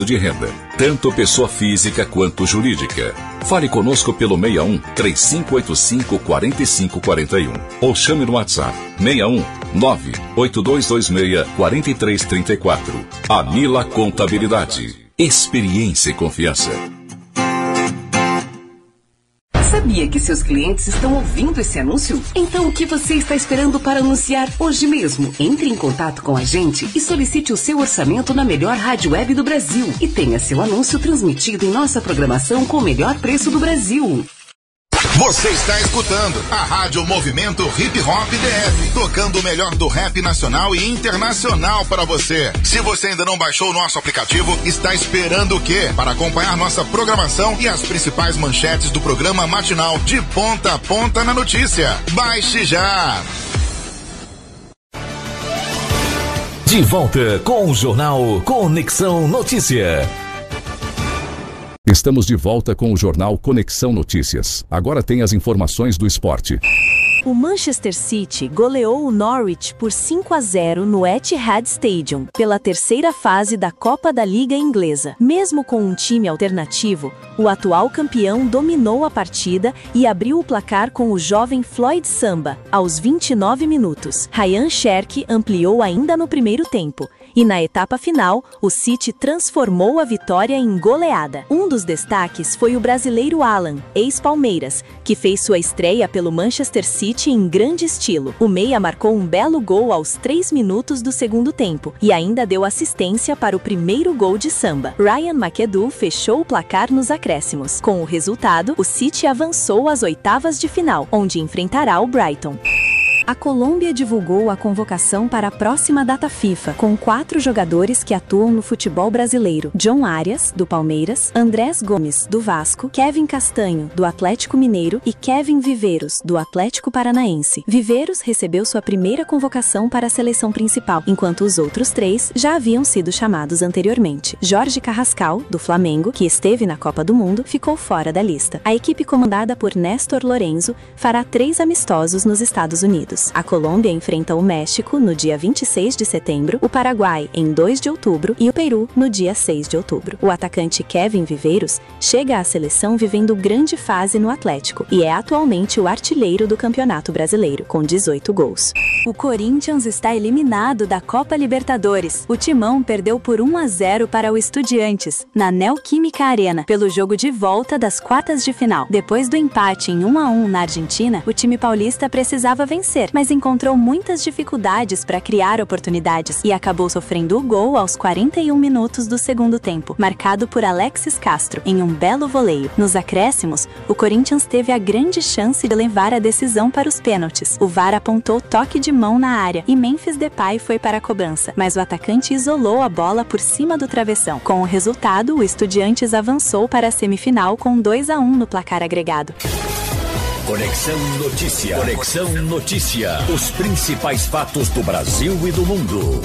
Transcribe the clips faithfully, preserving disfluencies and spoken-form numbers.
de renda, tanto pessoa física quanto jurídica. Fale conosco pelo seis um, três cinco oito cinco, quatro cinco quatro um ou chame no WhatsApp seis um, nove oito dois dois seis, quatro três três quatro. Anila Contabilidade. Experiência e confiança. Sabia que seus clientes estão ouvindo esse anúncio? Então o que você está esperando para anunciar hoje mesmo? Entre em contato com a gente e solicite o seu orçamento na melhor rádio web do Brasil e tenha seu anúncio transmitido em nossa programação com o melhor preço do Brasil. Você está escutando a Rádio Movimento Hip Hop D F, tocando o melhor do rap nacional e internacional para você. Se você ainda não baixou o nosso aplicativo, está esperando o quê? Para acompanhar nossa programação e as principais manchetes do programa matinal de ponta a ponta na notícia. Baixe já! De volta com o Jornal Conexão Notícia. Estamos de volta com o Jornal Conexão Notícias. Agora tem as informações do esporte. O Manchester City goleou o Norwich por cinco a zero no Etihad Stadium, pela terceira fase da Copa da Liga Inglesa. Mesmo com um time alternativo, o atual campeão dominou a partida e abriu o placar com o jovem Floyd Samba, aos vinte e nove minutos. Ryan Cherki ampliou ainda no primeiro tempo. E na etapa final, o City transformou a vitória em goleada. Um dos destaques foi o brasileiro Alan, ex-Palmeiras, que fez sua estreia pelo Manchester City em grande estilo. O meia marcou um belo gol aos três minutos do segundo tempo e ainda deu assistência para o primeiro gol de Samba. Ryan McAdoo fechou o placar nos acréscimos. Com o resultado, o City avançou às oitavas de final, onde enfrentará o Brighton. A Colômbia divulgou a convocação para a próxima data FIFA, com quatro jogadores que atuam no futebol brasileiro: John Arias, do Palmeiras, Andrés Gomes, do Vasco, Kevin Castanho, do Atlético Mineiro e Kevin Viveiros, do Atlético Paranaense. Viveiros recebeu sua primeira convocação para a seleção principal, enquanto os outros três já haviam sido chamados anteriormente. Jorge Carrascal, do Flamengo, que esteve na Copa do Mundo, ficou fora da lista. A equipe comandada por Néstor Lorenzo fará três amistosos nos Estados Unidos. A Colômbia enfrenta o México no dia vinte e seis de setembro, o Paraguai em dois de outubro e o Peru no dia seis de outubro. O atacante Kevin Viveiros chega à seleção vivendo grande fase no Atlético e é atualmente o artilheiro do Campeonato Brasileiro, com dezoito gols. O Corinthians está eliminado da Copa Libertadores. O Timão perdeu por um a zero para o Estudiantes, na Neoquímica Arena, pelo jogo de volta das quartas de final. Depois do empate em um a um na Argentina, o time paulista precisava vencer, mas encontrou muitas dificuldades para criar oportunidades e acabou sofrendo o gol aos quarenta e um minutos do segundo tempo, marcado por Alexis Castro, em um belo voleio. Nos acréscimos, o Corinthians teve a grande chance de levar a decisão para os pênaltis. O V A R apontou toque de mão na área e Memphis Depay foi para a cobrança, mas o atacante isolou a bola por cima do travessão. Com o resultado, o Estudiantes avançou para a semifinal com dois a um no placar agregado. Conexão Notícia. Conexão Notícia. Os principais fatos do Brasil e do mundo.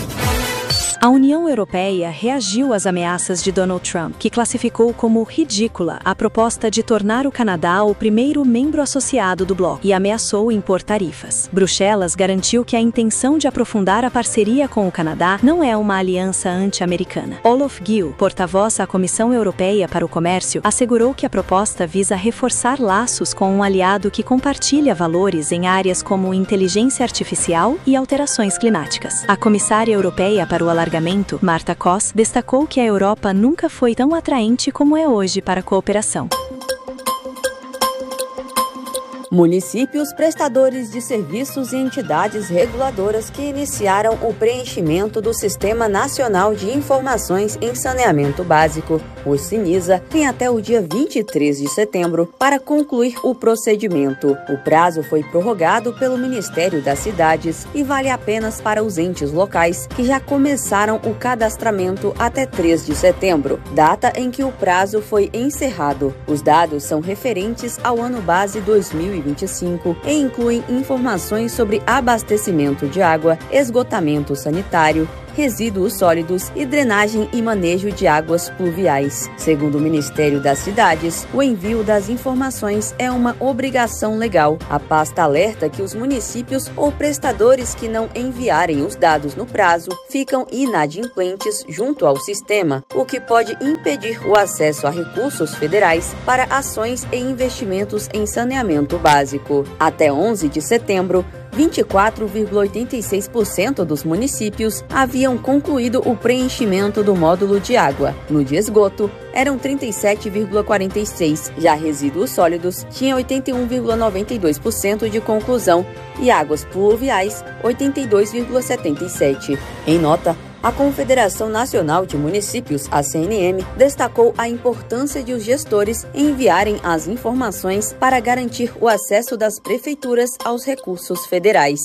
A União Europeia reagiu às ameaças de Donald Trump, que classificou como ridícula a proposta de tornar o Canadá o primeiro membro associado do bloco e ameaçou impor tarifas. Bruxelas garantiu que a intenção de aprofundar a parceria com o Canadá não é uma aliança anti-americana. Olof Gill, porta-voz à Comissão Europeia para o Comércio, assegurou que a proposta visa reforçar laços com um aliado que compartilha valores em áreas como inteligência artificial e alterações climáticas. A comissária europeia para o alargamento, Marta Koss, destacou que a Europa nunca foi tão atraente como é hoje para a cooperação. Municípios, prestadores de serviços e entidades reguladoras que iniciaram o preenchimento do Sistema Nacional de Informações em Saneamento Básico, o SINISA, têm até o dia vinte e três de setembro para concluir o procedimento. O prazo foi prorrogado pelo Ministério das Cidades e vale apenas para os entes locais que já começaram o cadastramento até três de setembro, data em que o prazo foi encerrado. Os dados são referentes ao ano base dois mil e vinte e cinco e incluem informações sobre abastecimento de água, esgotamento sanitário, resíduos sólidos e drenagem e manejo de águas pluviais. Segundo o Ministério das Cidades, o envio das informações é uma obrigação legal. A pasta alerta que os municípios ou prestadores que não enviarem os dados no prazo ficam inadimplentes junto ao sistema, o que pode impedir o acesso a recursos federais para ações e investimentos em saneamento básico. Até onze de setembro, vinte e quatro vírgula oitenta e seis por cento dos municípios haviam concluído o preenchimento do módulo de água. No de esgoto, eram trinta e sete vírgula quarenta e seis por cento. Já resíduos sólidos tinha oitenta e um vírgula noventa e dois por cento de conclusão e águas pluviais, oitenta e dois vírgula setenta e sete por cento. Em nota, a Confederação Nacional de Municípios, a C N M, destacou a importância de os gestores enviarem as informações para garantir o acesso das prefeituras aos recursos federais.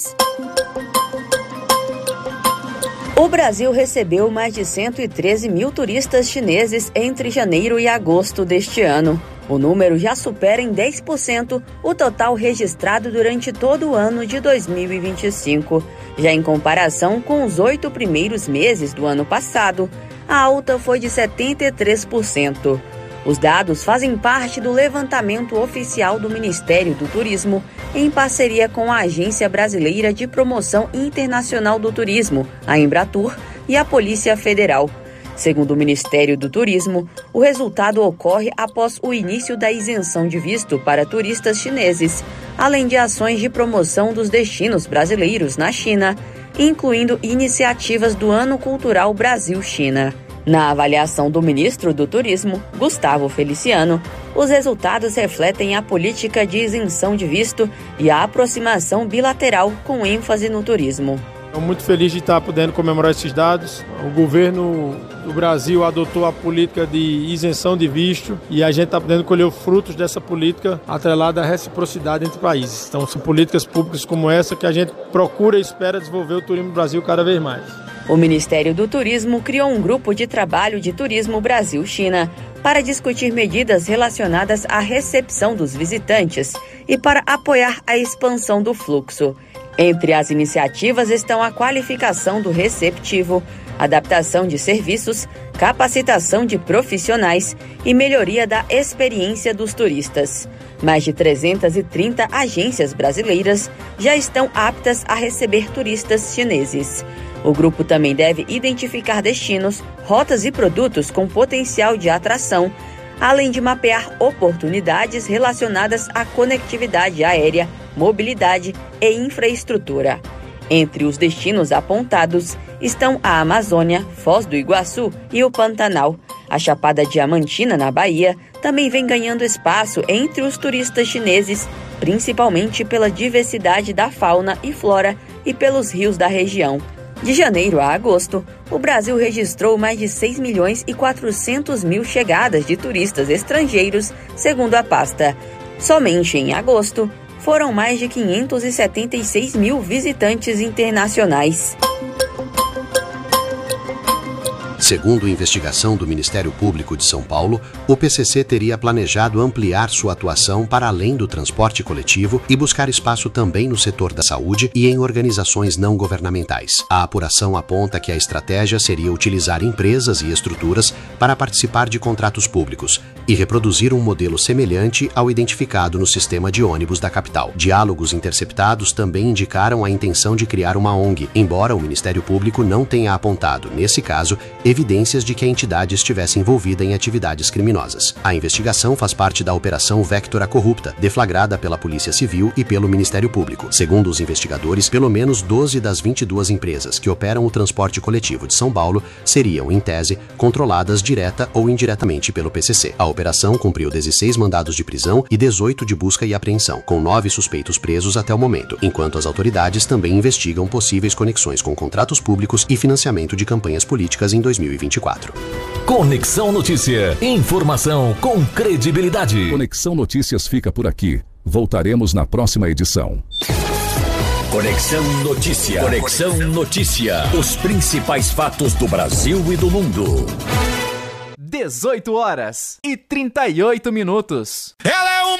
O Brasil recebeu mais de cento e treze mil turistas chineses entre janeiro e agosto deste ano. O número já supera em dez por cento o total registrado durante todo o ano de dois mil e vinte e cinco. Já em comparação com os oito primeiros meses do ano passado, a alta foi de setenta e três por cento. Os dados fazem parte do levantamento oficial do Ministério do Turismo, em parceria com a Agência Brasileira de Promoção Internacional do Turismo, a Embratur, e a Polícia Federal. Segundo o Ministério do Turismo, o resultado ocorre após o início da isenção de visto para turistas chineses, além de ações de promoção dos destinos brasileiros na China, incluindo iniciativas do Ano Cultural Brasil-China. Na avaliação do ministro do Turismo, Gustavo Feliciano, os resultados refletem a política de isenção de visto e a aproximação bilateral com ênfase no turismo. Estou muito feliz de estar podendo comemorar esses dados. O governo do Brasil adotou a política de isenção de visto e a gente está podendo colher os frutos dessa política atrelada à reciprocidade entre países. Então são políticas públicas como essa que a gente procura e espera desenvolver o turismo no Brasil cada vez mais. O Ministério do Turismo criou um grupo de trabalho de turismo Brasil-China para discutir medidas relacionadas à recepção dos visitantes e para apoiar a expansão do fluxo. Entre as iniciativas estão a qualificação do receptivo, adaptação de serviços, capacitação de profissionais e melhoria da experiência dos turistas. Mais de trezentas e trinta agências brasileiras já estão aptas a receber turistas chineses. O grupo também deve identificar destinos, rotas e produtos com potencial de atração, além de mapear oportunidades relacionadas à conectividade aérea, mobilidade e infraestrutura. Entre os destinos apontados estão a Amazônia, Foz do Iguaçu e o Pantanal. A Chapada Diamantina, na Bahia, também vem ganhando espaço entre os turistas chineses, principalmente pela diversidade da fauna e flora e pelos rios da região. De janeiro a agosto, o Brasil registrou mais de seis milhões e quatrocentos mil chegadas de turistas estrangeiros, segundo a pasta. Somente em agosto, foram mais de quinhentos e setenta e seis mil visitantes internacionais. Segundo investigação do Ministério Público de São Paulo, o P C C teria planejado ampliar sua atuação para além do transporte coletivo e buscar espaço também no setor da saúde e em organizações não governamentais. A apuração aponta que a estratégia seria utilizar empresas e estruturas para participar de contratos públicos e reproduzir um modelo semelhante ao identificado no sistema de ônibus da capital. Diálogos interceptados também indicaram a intenção de criar uma O N G, embora o Ministério Público não tenha apontado, nesse caso, evidências de que a entidade estivesse envolvida em atividades criminosas. A investigação faz parte da Operação Vectora Corrupta, deflagrada pela Polícia Civil e pelo Ministério Público. Segundo os investigadores, pelo menos doze das vinte e duas empresas que operam o transporte coletivo de São Paulo seriam, em tese, controladas direta ou indiretamente pelo P C C. A operação cumpriu dezesseis mandados de prisão e dezoito de busca e apreensão, com nove suspeitos presos até o momento, enquanto as autoridades também investigam possíveis conexões com contratos públicos e financiamento de campanhas políticas em dois mil e vinte e quatro. Conexão Notícia. Informação com credibilidade. Conexão Notícias fica por aqui. Voltaremos na próxima edição. Conexão Notícia. Conexão Notícia. Os principais fatos do Brasil e do mundo. dezoito horas e trinta e oito minutos. Ela é uma